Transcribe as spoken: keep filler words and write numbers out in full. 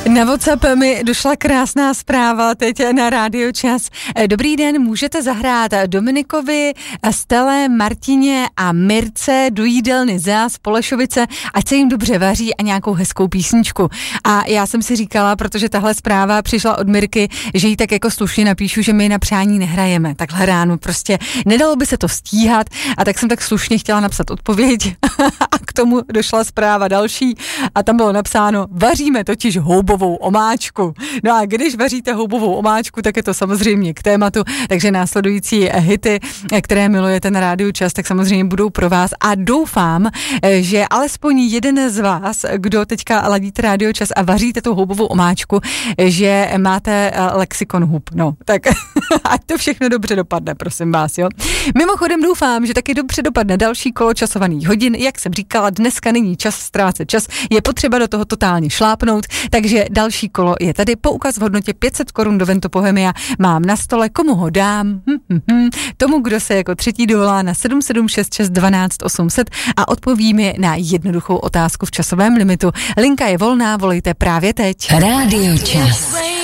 Na WhatsApp mi došla krásná zpráva teď na Rádio Čas. Dobrý den, můžete zahrát Dominikovi, Stele, Martině a Mirce do jídelny Zea z Polešovice, ať se jim dobře vaří a nějakou hezkou písničku. A já jsem si říkala, protože tahle zpráva přišla od Mirky, že jí tak jako slušně napíšu, že my na přání nehrajeme. Takhle ráno prostě nedalo by se to stíhat a tak jsem tak slušně chtěla napsat odpověď a k tomu došla zpráva další a tam bylo napsáno: vaříme totiž houbovou omáčku. No a když vaříte houbovou omáčku, tak je to samozřejmě k tématu, takže následující hity, které milujete na Rádiu Čas, tak samozřejmě budou pro vás a doufám, že alespoň jeden z vás, kdo teďka ladíte Rádio Čas a vaříte tu houbovou omáčku, že máte lexikon hub. No, tak ať to všechno dobře dopadne, prosím vás, jo. Mimochodem doufám, že taky dobře dopadne další kolo časovaných hodin. Jak jsem říkala, dneska není čas ztrácet čas, je potřeba do toho totálně šlápnout, takže další kolo je tady. Poukaz v hodnotě pět set korun do Vento Bohemia mám na stole, komu ho dám? Hm, hm, hm. Tomu, kdo se jako třetí dovolá na sedm sedm šest šest dvanáct osm set a odpoví mi na jednoduchou otázku v časovém limitu. Linka je volná, volejte právě teď. Rádio Čas.